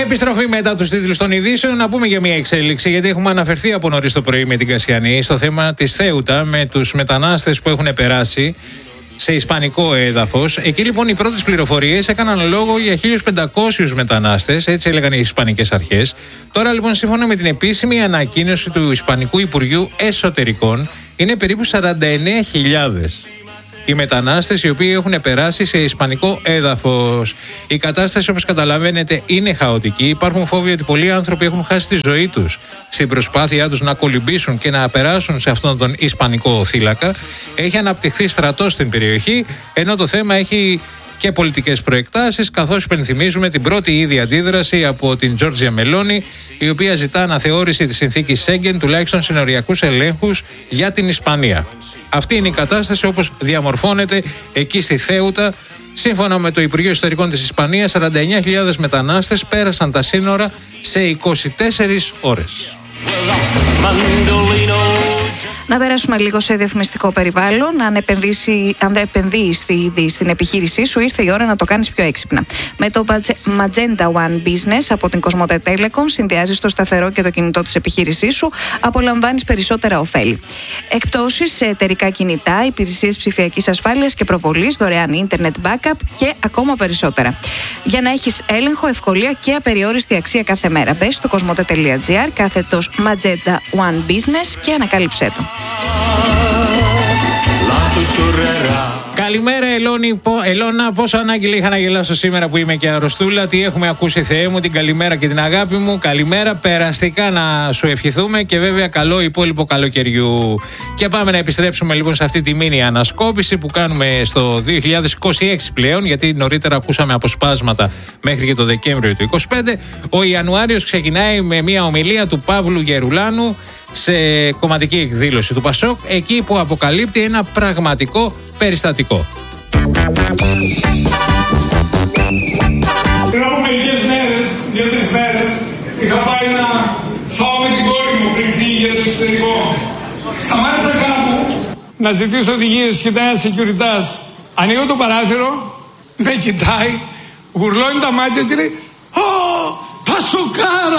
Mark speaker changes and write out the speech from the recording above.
Speaker 1: Επιστροφή μετά τους τίτλους των ειδήσεων. Να πούμε για μια εξέλιξη, γιατί έχουμε αναφερθεί από νωρίς το πρωί με την Κασιανή στο θέμα της Θέουτα με τους μετανάστες που έχουν περάσει σε ισπανικό έδαφος. Εκεί λοιπόν οι πρώτες πληροφορίες έκαναν λόγο για 1.500 μετανάστες, έτσι έλεγαν οι ισπανικές αρχές. Τώρα λοιπόν, σύμφωνα με την επίσημη ανακοίνωση του Ισπανικού Υπουργείου Εσωτερικών, είναι περίπου 49.000 οι μετανάστες οι οποίοι έχουν περάσει σε ισπανικό έδαφος. Η κατάσταση, όπως καταλαβαίνετε, είναι χαοτική. Υπάρχουν φόβοι ότι πολλοί άνθρωποι έχουν χάσει τη ζωή τους στην προσπάθειά τους να κολυμπήσουν και να περάσουν σε αυτόν τον ισπανικό θύλακα. Έχει αναπτυχθεί στρατός στην περιοχή, ενώ το θέμα έχει και πολιτικές προεκτάσεις, καθώς υπενθυμίζουμε την πρώτη ήδη αντίδραση από την Τζόρτζια Μελόνι, η οποία ζητά αναθεώρηση της συνθήκης Σέγγεν, τουλάχιστον συνοριακούς ελέγχους για την Ισπανία. Αυτή είναι η κατάσταση όπως διαμορφώνεται εκεί στη Θέουτα. Σύμφωνα με το Υπουργείο Ιστορικών της Ισπανίας, 49.000 μετανάστες πέρασαν τα σύνορα σε 24 ώρες.
Speaker 2: Να περάσουμε λίγο σε διαφημιστικό περιβάλλον. Αν επενδύεις ήδη στην επιχείρησή σου, ήρθε η ώρα να το κάνεις πιο έξυπνα. Με το Magenta One Business από την Cosmote Telecom συνδυάζεις το σταθερό και το κινητό της επιχείρησής σου, απολαμβάνεις περισσότερα ωφέλη. Εκπτώσεις σε εταιρικά κινητά, υπηρεσίες ψηφιακής ασφάλειας και προβολής, δωρεάν internet backup και ακόμα περισσότερα. Για να έχεις έλεγχο, ευκολία και απεριόριστη αξία κάθε μέρα, μπες στο cosmote.gr /Magenta One Business και ανακάλυψέ το.
Speaker 1: Καλημέρα Ελώνα, πόσο ανάγκη είχα να γελάσω σήμερα που είμαι και αρρωστούλα. Τι έχουμε ακούσει, Θεέ μου, την καλημέρα και την αγάπη μου. Καλημέρα, περαστικά να σου ευχηθούμε και βέβαια καλό υπόλοιπο καλοκαιριού. Και πάμε να επιστρέψουμε λοιπόν σε αυτή τη μίνι ανασκόπηση που κάνουμε στο 2026 πλέον, γιατί νωρίτερα ακούσαμε αποσπάσματα μέχρι και το Δεκέμβριο του 2025. Ο Ιανουάριος ξεκινάει με μια ομιλία του Παύλου Γερουλάνου σε κομματική εκδήλωση του Πασόκ, εκεί που αποκαλύπτει ένα πραγματικό περιστατικό.
Speaker 3: Πριν από μερικές μέρες, 2-3 μέρες, είχα πάει να φάω με την κόρη μου πριν φύγει για το εξωτερικό. Σταμάτησα κάπου να ζητήσω οδηγίες, κοιτάει ένα σεκιουριτάς. Ανοίγω το παράθυρο, με κοιτάει, γουρλώνει τα μάτια και λέει «Ω, Πασοκάρα!»